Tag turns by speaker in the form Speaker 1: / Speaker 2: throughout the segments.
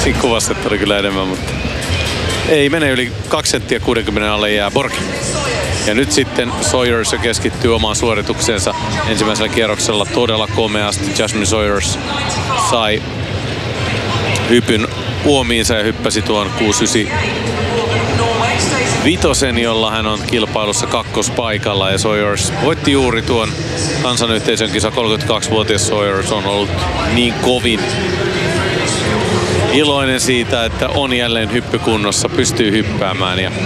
Speaker 1: Siinä kuvassa, että oli kyllä enemmän, mutta ei mene yli 2 senttiä 60 alle jää Borgi. Ja nyt sitten Sawyers jo keskittyy omaan suoritukseensa ensimmäisellä kierroksella todella komeasti. Jasmine Sawyers sai hypyn uomiinsa ja hyppäsi tuon 695, jolla hän on kilpailussa kakkospaikalla. Ja Sawyers voitti juuri tuon kansanyhteisön kisa. 32-vuotias Sawyers on ollut niin kovin iloinen siitä, että on jälleen hyppykunnossa, pystyy hyppäämään ja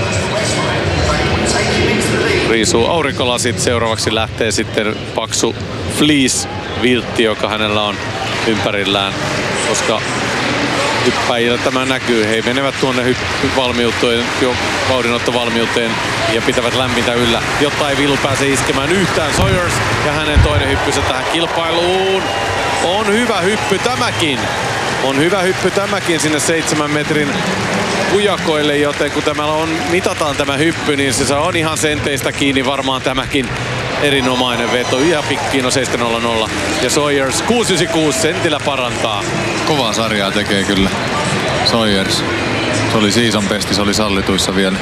Speaker 1: riisuu aurinkolasit. Seuraavaksi lähtee sitten paksu fleece-viltti, joka hänellä on ympärillään, koska hyppäjillä tämä näkyy. He menevät tuonne valmiuteen, jo vauhdinottovalmiuteen ja pitävät lämmintä yllä, jotta ei vilu pääse iskemään yhtään. Sawyers ja hänen toinen hyppysä tähän kilpailuun. On hyvä hyppy tämäkin. On hyvä hyppy tämäkin sinne 7 metrin kujakoille, joten kun mitataan tämä hyppy, niin se on ihan senteistä kiinni varmaan tämäkin erinomainen veto. Ihan pikkiin on 7.00 ja Sawyers 6.96 sentillä parantaa.
Speaker 2: Kovaa sarjaa tekee kyllä Sawyers. Se oli season besti, se oli sallituissa vielä.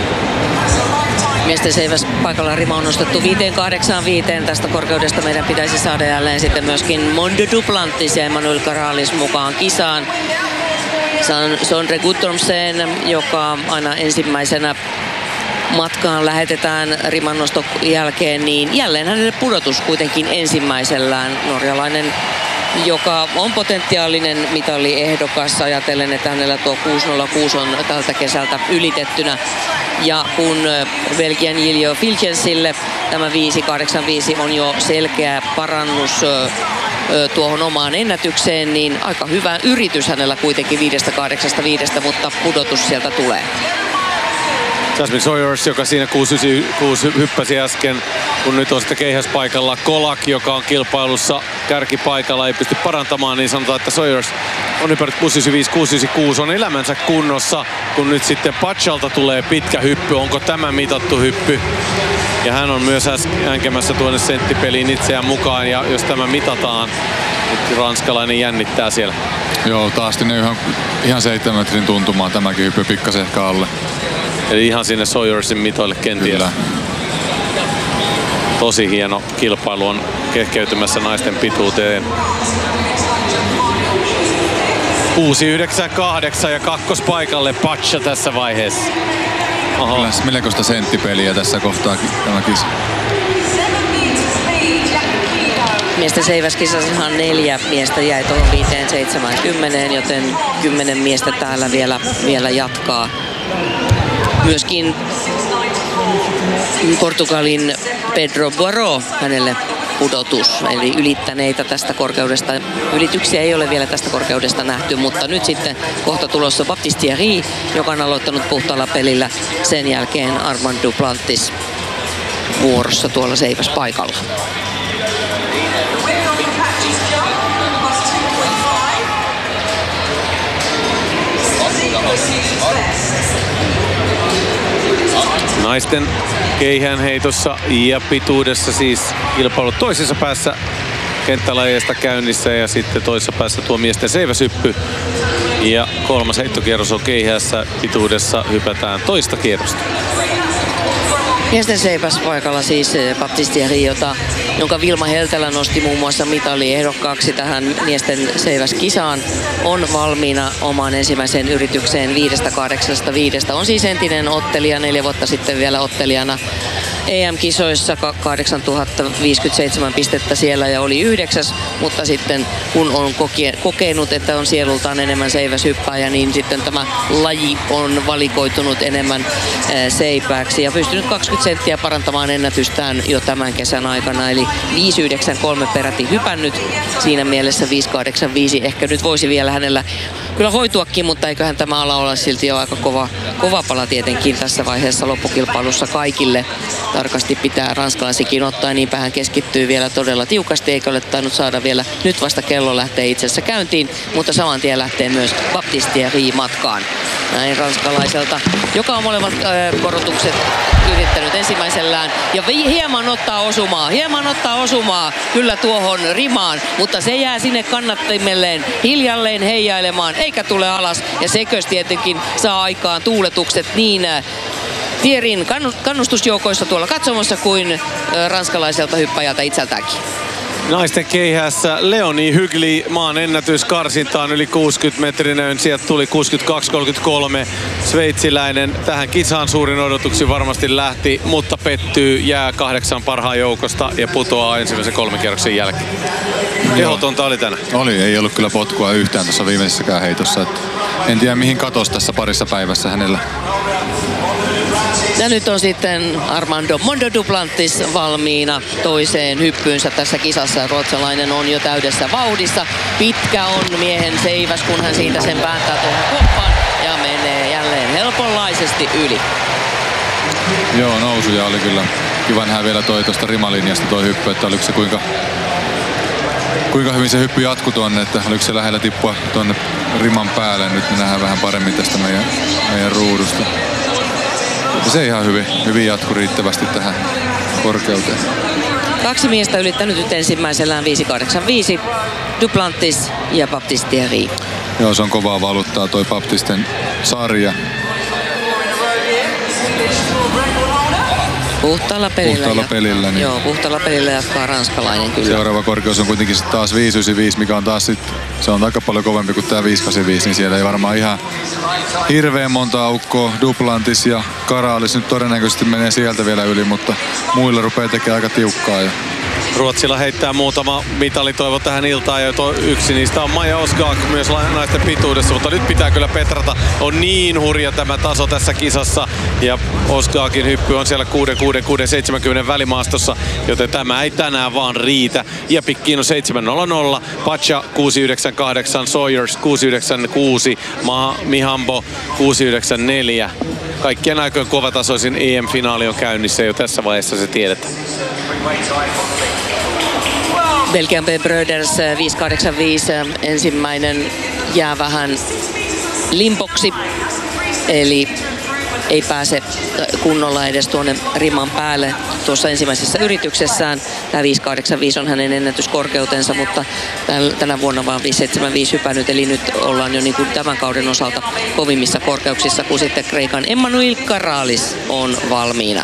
Speaker 3: Miesten seiväspaikalla rima on nostettu 5.85. Tästä korkeudesta meidän pitäisi saada jälleen sitten myöskin Monde Duplantis ja Emmanuel Caralis mukaan kisaan. Sondre Guttormsen, joka aina ensimmäisenä matkaan lähetetään rimannoston jälkeen, niin jälleen hänelle pudotus kuitenkin ensimmäisellään. Norjalainen, joka on potentiaalinen mitaliehdokas, ajatellen, että hänellä tuo 6.06 on tältä kesältä ylitettynä. Ja kun Belgian Jiljo Filchensille tämä 5.85 on jo selkeä parannus tuohon omaan ennätykseen, niin aika hyvä yritys hänellä kuitenkin 5.85, mutta pudotus sieltä tulee.
Speaker 1: Jasmine Sawyers, joka siinä 6.96 hyppäsi äsken, kun nyt on sitten keihäspaikalla Kolak, joka on kilpailussa kärkipaikalla, ei pysty parantamaan, niin sanotaan, että Sawyers on hypännyt 6.95, 6.96, on elämänsä kunnossa, kun nyt sitten Pachalta tulee pitkä hyppy. Onko tämä mitattu hyppy? Ja hän on myös änkemässä tuonne senttipeliin itseään mukaan, ja jos tämä mitataan, nyt ranskalainen jännittää siellä.
Speaker 2: Joo, taas ihan 7 metrin tuntumaan tämäkin hyppy, pikkasen ehkä alle.
Speaker 1: Eli ihan sinne Sawyersin mitoille kenties. Kyllä. Tosi hieno kilpailu on kehkeytymässä naisten pituuteen. 6.98 ja kakkospaikalle Pacha tässä vaiheessa.
Speaker 2: Kyllä melkoista senttipeliä tässä kohtaa tämä kisa.
Speaker 3: Miesten seiväskisassahan 4 miestä jäi tuohon 5.70, joten 10 miestä täällä vielä jatkaa. Myöskin Portugalin Pedro Baró, hänelle pudotus, eli ylittäneitä tästä korkeudesta. Ylityksiä ei ole vielä tästä korkeudesta nähty, mutta nyt sitten kohta tulossa Baptiste Thierry, joka on aloittanut puhtaalla pelillä. Sen jälkeen Armand Duplantis vuorossa tuolla seiväspaikalla.
Speaker 1: Naisten keihäänheitossa ja pituudessa siis kilpailu toisessa päässä kenttälajeista käynnissä ja sitten toisessa päässä tuo miesten seiväshyppy. Ja 3. heittokierros on keihäässä, pituudessa hypätään toista kierrosta.
Speaker 3: Miesten seiväspaikalla siis Baptiste Thierry, jonka Vilma Heltelä nosti muun muassa mitaliehdokkaaksi tähän miesten seiväskisaan, on valmiina omaan ensimmäiseen yritykseen 5.85. On siis entinen ottelija, 4 vuotta sitten vielä ottelijana EM-kisoissa, 8057 pistettä siellä ja oli 9. Mutta sitten kun on kokenut, että on sielultaan enemmän seiväshyppääjä, niin sitten tämä laji on valikoitunut enemmän seipääksi ja pystynyt 20 senttiä parantamaan ennätystään jo tämän kesän aikana. Eli 5.93 peräti hypännyt. Siinä mielessä 5.85 ehkä nyt voisi vielä hänellä kyllä hoituakin, mutta eiköhän tämä ala olla silti jo aika kova pala tietenkin tässä vaiheessa loppukilpailussa kaikille. Tarkasti pitää ranskalaisikin ottaa, niinpä hän keskittyy vielä todella tiukasti, eikä ole tainnut saada vielä, nyt vasta kello lähtee itse asiassa käyntiin, mutta saman tien lähtee myös Baptiste Thierry matkaan. Näin ranskalaiselta, joka on molemmat korotukset yrittänyt ensimmäisellään ja hieman ottaa osumaa kyllä tuohon rimaan, mutta se jää sinne kannattimelleen hiljalleen heijailemaan, eikä tule alas. Ja sekös tietenkin saa aikaan tuuletukset niin Thierryn kannustusjoukoissa tuolla katsomassa kuin ranskalaiselta hyppäjältä itseltäänkin.
Speaker 1: Naisten keihäässä Leonie Hugli maan ennätys karsintaan yli 60-metrinen. Sieltä tuli 62.33. Sveitsiläinen tähän kisaan suurin odotuksi varmasti lähti, mutta pettyy, jää 8 parhaan joukosta ja putoaa ensimmäisen 3 kierroksen jälkeen. Ehdotonta oli tänään.
Speaker 2: Oli, ei ollut kyllä potkua yhtään tuossa viimeisessäkään heitossa. En tiedä mihin katosi tässä parissa päivässä hänellä.
Speaker 3: Ja nyt on sitten Armando Mondo Duplantis valmiina toiseen hyppyynsä tässä kisassa. Ruotsalainen on jo täydessä vauhdissa. Pitkä on miehen seiväs, kun hän siitä sen vääntää tuohon kuoppaan ja menee jälleen helponlaisesti yli.
Speaker 2: Joo, nousuja oli kyllä. Kiva nähdä vielä tuosta rimalinjasta toi hyppy, että oliko se kuinka hyvin se hyppy jatkui tuonne, että oliko se lähellä tippua tuonne riman päälle. Nyt me nähdään vähän paremmin tästä meidän ruudusta. Se ihan hyvin jatkui riittävästi tähän korkeuteen.
Speaker 3: 2 miestä ylittänyt nyt ensimmäisellään 5.85. Duplantis ja Baptiste Thierry.
Speaker 2: Joo, se on kovaa valuuttaa toi Baptisten sarja.
Speaker 3: Puhtaalla pelillä.
Speaker 2: Niin.
Speaker 3: Joo, puhtaalla pelillä jatkaa ranskalainen kyllä.
Speaker 2: Seuraava korkeus on kuitenkin taas 5.95, mikä on taas se on aika paljon kovempi kuin tää 5.85, niin siellä ei varmaan ihan hirveän monta aukkoa. Duplantis ja Karalis nyt todennäköisesti menee sieltä vielä yli, mutta muilla rupeaa tekemään aika tiukkaa.
Speaker 1: Ruotsilla heittää muutama mitalitoivo tähän iltaan ja yksi niistä on Maja Osgaak myös naisten pituudessa, mutta nyt pitää kyllä petrata. On niin hurja tämä taso tässä kisassa ja Osgaakin hyppy on siellä 6.70 välimaastossa, joten tämä ei tänään vaan riitä. Ja Pikkiin on 7.00, Pacha 6.98, Sawyers 6.96, Mihambo 6.94. Kaikkien aikojen kovatasoisin EM-finaali on käynnissä jo tässä vaiheessa, se tiedetään.
Speaker 3: Belgian B Brothers 5.85. Ensimmäinen jää vähän limpoksi, eli ei pääse kunnolla edes tuonne riman päälle tuossa ensimmäisessä yrityksessään. Tämä 5.85 on hänen ennätyskorkeutensa, mutta tänä vuonna vaan 5.75 hypännyt, eli nyt ollaan jo niin kuin tämän kauden osalta kovimmissa korkeuksissa, kun sitten Kreikan Emmanuel Karalis on valmiina.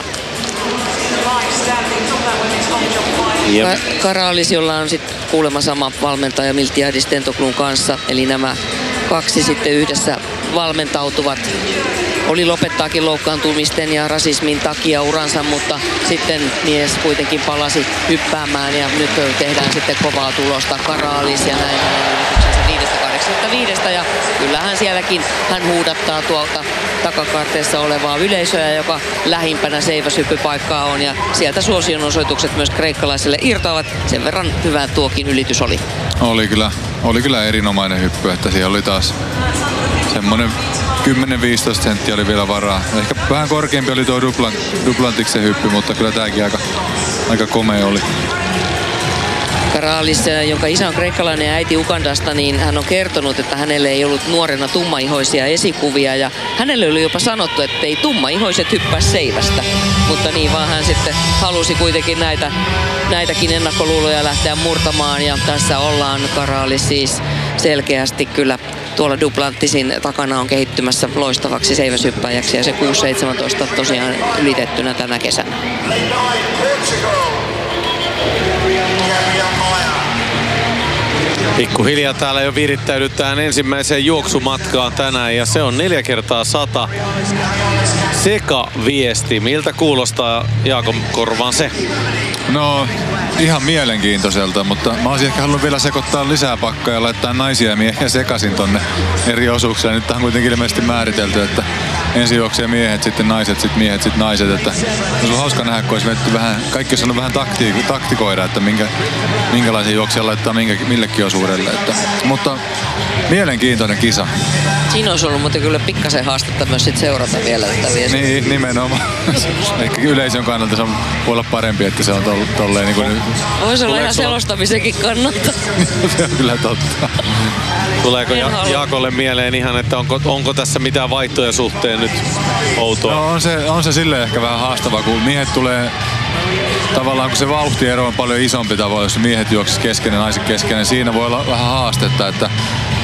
Speaker 3: Karalis, jolla on sitten kuulemma sama valmentaja Miltiadis Tentoglun kanssa, eli nämä 2 sitten yhdessä valmentautuvat. Oli lopettaakin loukkaantumisten ja rasismin takia uransa, mutta sitten mies kuitenkin palasi hyppäämään ja nyt tehdään sitten kovaa tulosta. Karalis ja näin yrityksensä 5.85 ja kyllähän sielläkin hän huudattaa tuolta takakarteessa olevaa yleisöä, joka lähimpänä seiväshyppypaikkaa on ja sieltä suosionosoitukset myös kreikkalaisille irtoavat. Sen verran hyvä tuokin ylitys oli.
Speaker 2: Oli kyllä erinomainen hyppy, että siellä oli taas semmoinen 10-15 senttiä oli vielä varaa. Ehkä vähän korkeampi oli tuo Duplantiksen hyppy, mutta kyllä tääkin aika komea oli.
Speaker 3: Karalis, jonka isä on kreikkalainen ja äiti Ugandasta, niin hän on kertonut, että hänelle ei ollut nuorena tummaihoisia esikuvia ja hänelle oli jopa sanottu, että ei tummaihoiset hyppää seivästä. Mutta niin vaan hän sitten halusi kuitenkin näitäkin ennakkoluuloja lähteä murtamaan ja tässä ollaan. Karalis siis selkeästi kyllä tuolla Duplantisin takana on kehittymässä loistavaksi seiväshyppäjäksi ja se 6.17 tosiaan ylitettynä tänä kesänä.
Speaker 1: Pikkuhiljaa täällä jo virittäydytään ensimmäiseen juoksumatkaan tänään ja se on 4x100 sekaviesti. Miltä kuulostaa Jaakon korvaan se?
Speaker 2: No ihan mielenkiintoiselta, mutta mä olisin ehkä halunnut vielä sekoittaa lisää pakkaa ja laittaa naisia ja miehiä sekaisin tonne eri osuuksille. Nyt on kuitenkin ilmeisesti määritelty, että ensin juoksee miehet, sitten naiset, sitten miehet, sitten naiset. Että olisi hauska nähdä, kun olisi vetty vähän, kaikki olisi ollut vähän taktikoida, että minkälaisia juoksia laittaa millekin osuudelle. Mutta mielenkiintoinen kisa.
Speaker 3: Siinä olisi ollut muuten kyllä pikkasen haastetta myös sit seurata vielä tätä viestiä.
Speaker 2: Niin, nimenomaan. Ehkä yleisön kannalta se on, voi olla parempi, että se on tolleen niin kuin...
Speaker 3: Voisi olla ihan selostamisenkin kannalta.
Speaker 2: Se on kyllä totta.
Speaker 1: Tuleeko Jaakolle mieleen ihan, että onko tässä mitään vaihtoja suhteen nyt outoa?
Speaker 2: No on se silleen ehkä vähän haastavaa, kun miehet tulee... Tavallaan kun se vauhtiero on paljon isompi tavalla, jos miehet juoksisivat kesken ja naiset kesken, niin siinä voi olla vähän haastetta, että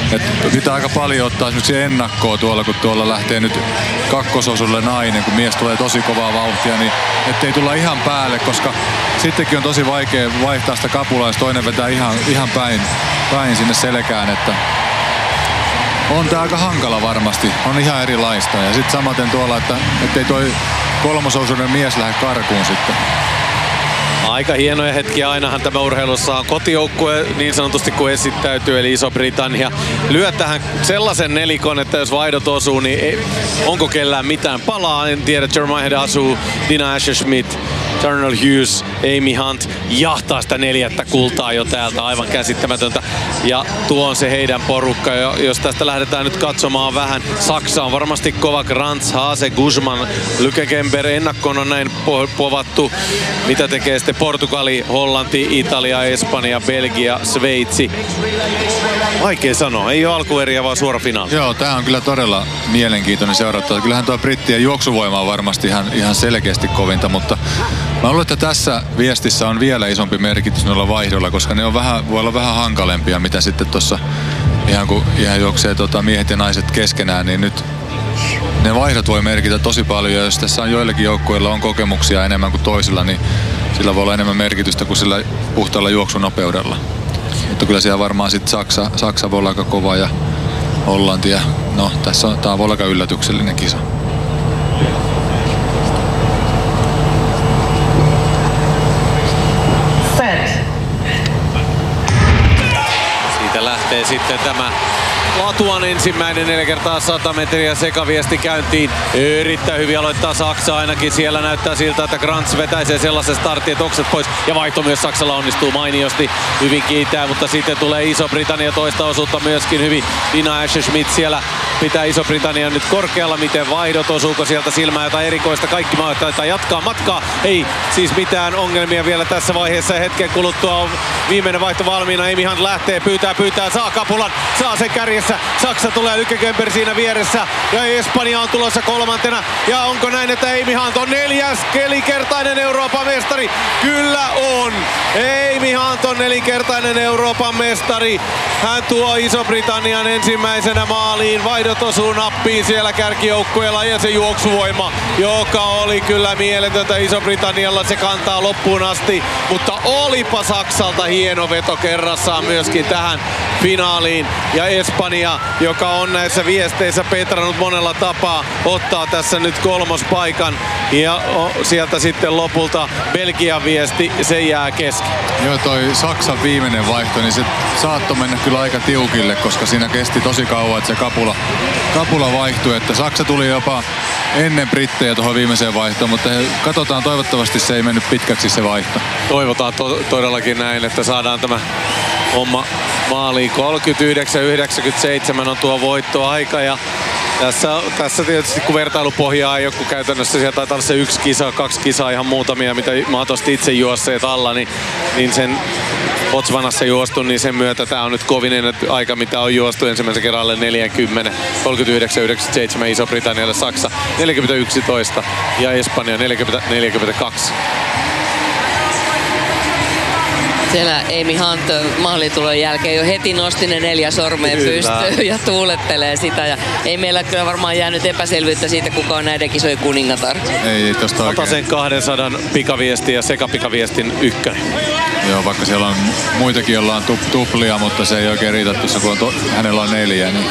Speaker 2: pitää aika paljon ottaa esimerkiksi ennakkoa tuolla, kun tuolla lähtee nyt kakkososuudelle nainen, kun mies tulee tosi kovaa vauhtia, niin ettei tulla ihan päälle, koska sittenkin on tosi vaikea vaihtaa sitä kapulaa, jos toinen vetää ihan päin sinne selkään, että on tää aika hankala varmasti, on ihan erilaista. Ja sitten samaten tuolla, että ettei toi kolmososuuden mies lähde karkuun sitten.
Speaker 1: Aika hienoja hetkiä ainahan tämä urheilussa on. Kotijoukkue niin sanotusti kun esittäytyy, eli Iso-Britannia lyö tähän sellaisen nelikon, että jos vaihdot osuu, niin onko kellään mitään palaa. En tiedä, Jeremiah Dasu, Dina Asher-Smith, Turner Hughes, Amy Hunt jahtaa sitä 4. kultaa jo täältä, aivan käsittämätöntä. Ja tuo on se heidän porukka, jos tästä lähdetään nyt katsomaan vähän. Saksa on varmasti kova, Grants, Haase, Guzman, Lükekemper, ennakkoon on näin povattu. Mitä tekee sitten Portugali, Hollanti, Italia, Espanja, Belgia, Sveitsi? Vaikea sanoa, ei ole alkueriä vaan suora finaali.
Speaker 2: Joo, tää on kyllä todella mielenkiintoinen seurattava. Kyllähän tuo brittien juoksuvoima on varmasti ihan selkeästi kovinta, mutta mä luulen, että tässä viestissä on vielä isompi merkitys noilla vaihdoilla, koska ne on voi olla vähän hankalempia, mitä sitten tuossa kun juoksee miehet ja naiset keskenään, niin nyt ne vaihdot voi merkitä tosi paljon. Ja jos tässä on joillakin joukkueilla on kokemuksia enemmän kuin toisilla, niin sillä voi olla enemmän merkitystä kuin sillä puhtaalla juoksunopeudella. Mutta kyllä siellä varmaan sitten Saksa voi olla aika kova ja Hollanti. Ja no, tää voi olla aika yllätyksellinen kisa.
Speaker 1: Siitä lähtee sitten tämä Latuan ensimmäinen 4x100 metriä sekaviesti käyntiin. Erittäin hyvin aloittaa Saksa ainakin. Siellä näyttää siltä, että Grants vetäisee sellaisen startin, että okset pois. Ja vaihto myös Saksalla onnistuu mainiosti. Hyvin kiitää, mutta sitten tulee Iso-Britannia toista osuutta myöskin hyvin. Dina Asher-Smith siellä pitää Iso-Britannia nyt korkealla. Miten vaihdot, osuuko sieltä silmää jotain erikoista? Kaikki taitaa jatkaa matkaa. Ei siis mitään ongelmia vielä tässä vaiheessa. Ja hetken kuluttua on viimeinen vaihto valmiina. Amy Hunt lähtee, pyytää, saa kapulan, saa sen kärjessä. Saksa tulee, Lykekemper siinä vieressä ja Espanja on tulossa kolmantena. Ja onko näin, että Amy Hunt on 4. nelinkertainen Euroopan mestari? Kyllä on! Amy Hunt on 4-kertainen Euroopan mestari. Hän tuo Iso-Britannian ensimmäisenä maaliin. Vaihdot osuu nappiin siellä kärkijoukkueella ja se juoksuvoima, joka oli kyllä mieletöntä Iso-Britannialla. Se kantaa loppuun asti, mutta olipa Saksalta hieno veto kerrassaan myöskin tähän finaaliin. Ja Espanja, joka on näissä viesteissä petrannut monella tapaa, ottaa tässä nyt kolmospaikan. Ja sieltä sitten lopulta Belgian viesti, se jää kesken.
Speaker 2: Joo, toi Saksan viimeinen vaihto, niin se saattoi mennä kyllä aika tiukille, koska siinä kesti tosi kauan, että se kapula vaihtui. Että Saksa tuli jopa ennen brittejä tuohon viimeiseen vaihtoon, mutta katsotaan, toivottavasti se ei mennyt pitkäksi se vaihto.
Speaker 1: Toivotaan todellakin näin, että saadaan tämä homma maaliin. 39-97 on tuo voittoaika ja tässä tietysti kun vertailupohjaa ei ole, kun käytännössä sieltä taitaa olla se 1 kisa, 2 kisaa ihan muutamia, mitä mahdollisesti itse juosseet alla, niin sen Botswanassa juostu, niin sen myötä tämä on nyt kovinen aika, mitä on juostu ensimmäisen kerran alle 40. 39-97 Iso-Britannialle, Saksa 40-11 ja Espanja 40-42.
Speaker 3: Siellä Amy Hunt maalitulon jälkeen jo heti nosti ne 4 sormea pystyyn ja tuulettelee sitä. Ja ei meillä kyllä varmaan jäänyt epäselvyyttä siitä, kuka on näiden kisojen kuningatar.
Speaker 2: Ei tosta oikein.
Speaker 1: Ota sen 200 pikaviestin ja sekapikaviestin 1.
Speaker 2: Joo, vaikka siellä on muitakin, joilla on tuplia, mutta se ei oikein riitä tuossa, kun hänellä on 4. Niin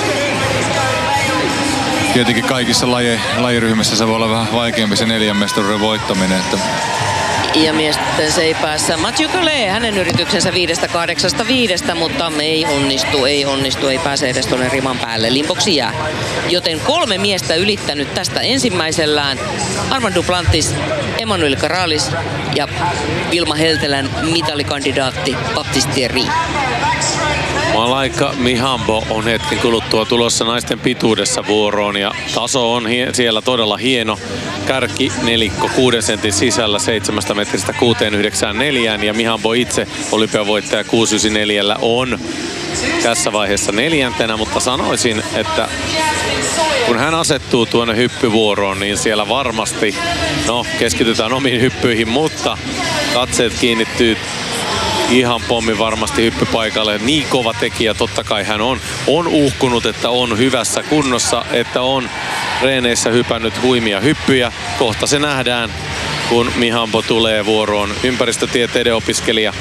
Speaker 2: tietenkin kaikissa lajiryhmissä se voi olla vähän vaikeampi se 4 mestaruuden voittaminen. Että
Speaker 3: ja miesten seipäässä Mathieu Collet, hänen yrityksensä 5-8-5, mutta ei onnistu, ei pääse edes tuonne riman päälle. Limboksi jää. Joten 3 miestä ylittänyt tästä ensimmäisellään. Armand Duplantis, Emmanuel Caralis ja Vilma Heltelän mitalikandidaatti Baptiste Thierry.
Speaker 1: Malaika Mihambo on hetken kuluttua tulossa naisten pituudessa vuoroon ja taso on siellä todella hieno. Kärki nelikko 6 sentin sisällä 7 metristä 6,94 ja Mihambo itse olympiavoittaja 6,94 on tässä vaiheessa 4. mutta sanoisin, että kun hän asettuu tuonne hyppyvuoroon, niin siellä varmasti, keskitytään omiin hyppyihin, mutta katseet kiinnittyy ihan pommi varmasti hyppypaikalle. Niin kova tekijä totta kai hän on. On uhkunut, että on hyvässä kunnossa, että on treeneissä hypännyt huimia hyppyjä. Kohta se nähdään, kun Mihambo tulee vuoroon. Ympäristötieteiden opiskelija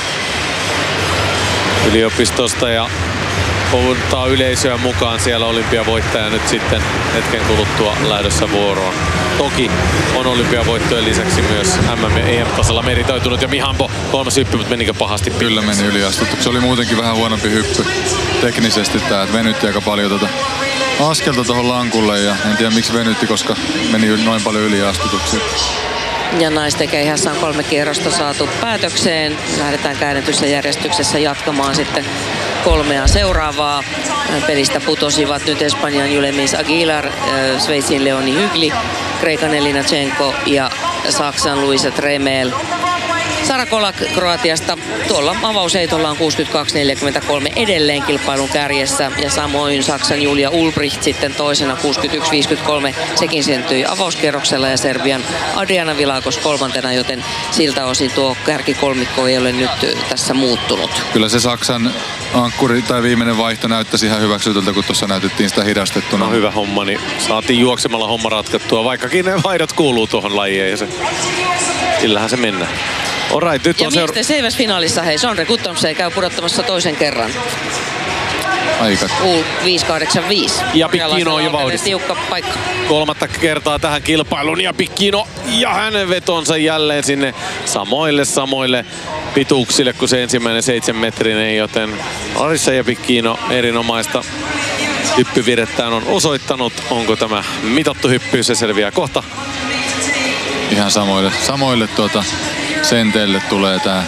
Speaker 1: yliopistosta ja ottaa yleisöä mukaan siellä olympiavoittaja nyt sitten hetken kuluttua lähdössä vuoroon. Toki on olympiavoittojen lisäksi myös MM- ja EM-tasolla meritoitunut ja Mihambo 3. hyppy, mutta menikö pahasti?
Speaker 2: Kyllä meni yliastutuksi. Se oli muutenkin vähän huonompi hyppy teknisesti tää, että venytti aika paljon askelta tuohon lankulle ja en tiedä miksi venytti, koska meni noin paljon yliastutuksia.
Speaker 3: Ja naisten keihässä on 3 kierrosta saatu päätökseen. Lähdetään käännetyssä järjestyksessä jatkamaan sitten 3 seuraavaa. Pelistä putosivat nyt Espanjan Julemis Aguilar, Sveitsin Leoni Hygli, Kreikan Elina Tšenko ja Saksan Luisa Tremel. Sara Kolak Kroatiasta tuolla avausheitolla on 62.43 edelleen kilpailun kärjessä ja samoin Saksan Julia Ulbricht sitten toisena 61.53. Sekin syntyi avauskierroksella ja Serbian Adriana Vilakos 3, joten siltä osin tuo kärkikolmikko ei ole nyt tässä muuttunut.
Speaker 2: Kyllä se Saksan ankkuri tai viimeinen vaihto näyttäisi ihan hyväksytyltä, kun tuossa näytettiin sitä hidastettuna.
Speaker 1: No hyvä homma, niin saatiin juoksemalla homma ratkattua, vaikkakin ne vaihdot kuuluu tuohon lajiin ja sillähän se mennään. Alright, nyt
Speaker 3: ja
Speaker 1: on
Speaker 3: miesten seiväsfinaalissa Sondre Guttormsen käy pudottamassa toisen kerran.
Speaker 2: Aika.
Speaker 3: 5.85.
Speaker 1: Ja Pikkino on jo vauhdissa.
Speaker 3: Tiukka paikka.
Speaker 1: 3. kertaa tähän kilpailuun ja Pikkino ja hänen vetonsa jälleen sinne samoille pituuksille kuin se ensimmäinen 7-metrinen, joten Larissa ja Pikkino erinomaista hyppyvirettään on osoittanut. Onko tämä mitattu hyppy, se selviää kohta.
Speaker 2: Ihan samoille senteille tulee tää.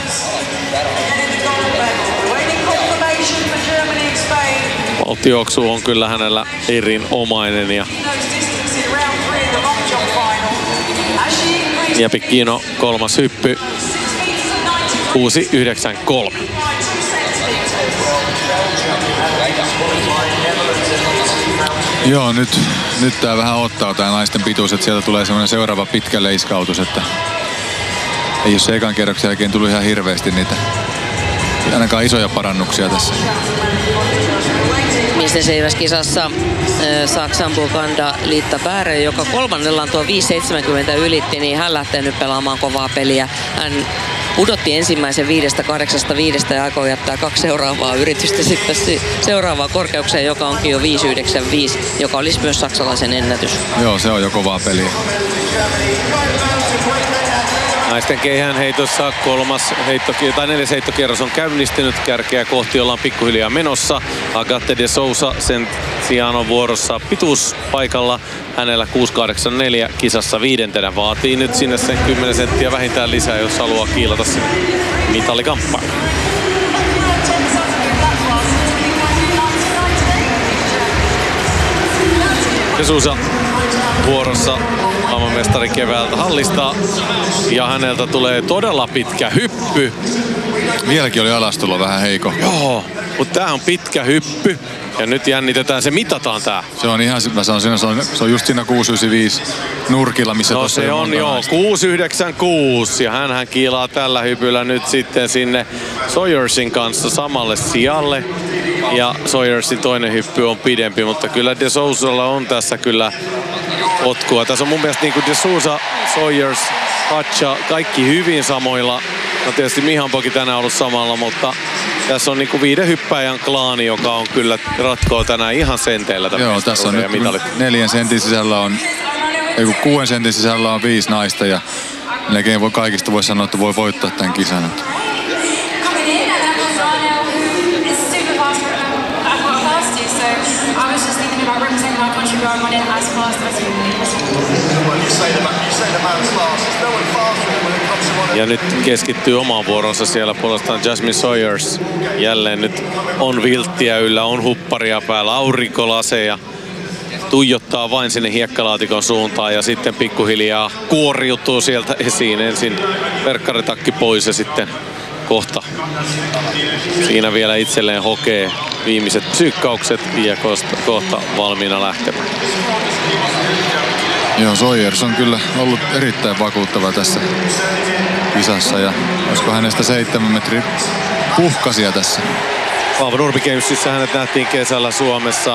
Speaker 1: Vauhtijuoksu on kyllä hänellä erinomainen ja Pikkino 3. hyppy 6.93.
Speaker 2: Joo, nyt tää vähän ottaa tää naisten pituus, että sieltä tulee semmoinen seuraava pitkä leiskautus, että ei ole se ekan kerroksen jälkeen tullut ihan hirveästi niitä ainakaan isoja parannuksia tässä.
Speaker 3: Miesten seiväskisassa Saksan Buganda Liitta Bäärö, joka 3. tuo 5.70 ylitti, niin hän lähtee nyt pelaamaan kovaa peliä. Hän pudotti ensimmäisen 5.85 ja aikoo jättää 2 seuraavaa yritystä sitten seuraavaan korkeukseen, joka onkin jo 5.95, joka olisi myös saksalaisen ennätys.
Speaker 2: Joo, se on jo kovaa peliä.
Speaker 1: Naisten keihäänheitossa 4. heittokierros on käynnistynyt. Kärkeä kohti ollaan pikkuhiljaa menossa. Agate de Sousa sen sijaan on vuorossa pituuspaikalla. Hänellä 6.84 kisassa 5. Vaatii nyt sinne sen 10 senttiä vähintään lisää, jos haluaa kiilata sinne mitalikamppailuun. De Sousa vuorossa. Maailmanmestari keväältä hallista ja häneltä tulee todella pitkä hyppy.
Speaker 2: Vieläkin oli alastulo vähän heiko.
Speaker 1: Joo, mutta tää on pitkä hyppy ja nyt jännitetään, se mitataan tää.
Speaker 2: Se on ihan, mä sanon, se on just siinä 6.95 nurkilla, missä tossa
Speaker 1: se on joo, 6.96 ja hänhän kiilaa tällä hypyllä nyt sitten sinne Sawyersin kanssa samalle sijalle. Ja Sawyersin toinen hyppy on pidempi, mutta kyllä De Sousalla on tässä kyllä potkua. Tässä on mun mielestä niin kuin De Sousa, Sawyers, Hatcha, kaikki hyvin samoilla. No tietysti Mihambokin tänään ollut samalla, mutta tässä on niin kuin 5 hyppäjän klaani, joka on kyllä ratkoo tänään ihan senteillä.
Speaker 2: Joo, tässä on nyt 4 sentin sisällä on, 6 sentin sisällä on 5 naista ja melkein voi kaikista voi sanoa, että voi voittaa tämän kisan.
Speaker 1: Ja nyt keskittyy omaan vuoronsa siellä puolestaan Jasmine Sawyers. Jälleen nyt on vilttiä yllä, on hupparia päällä, aurinkolaseja. Tuijottaa vain sinne hiekkalaatikon suuntaan ja sitten pikkuhiljaa kuoriutuu sieltä esiin. Ensin verkkaritakki pois ja sitten kohta siinä vielä itselleen hokee viimeiset psyykkaukset ja kohta valmiina lähtemään.
Speaker 2: Joo, Sawyers on kyllä ollut erittäin vakuuttava tässä kisassa ja olisiko hänestä 7 metrin puhkasia tässä.
Speaker 1: Paavo Nurmi Gamesissa hänet nähtiin kesällä Suomessa.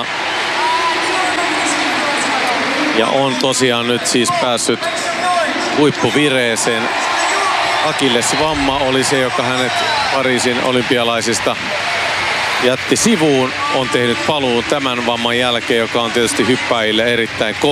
Speaker 1: Ja on tosiaan nyt siis päässyt huippuvireeseen. Akillesvamma oli se, joka hänet Pariisin olympialaisista jätti sivuun. On tehnyt paluun tämän vamman jälkeen, joka on tietysti hyppäjille erittäin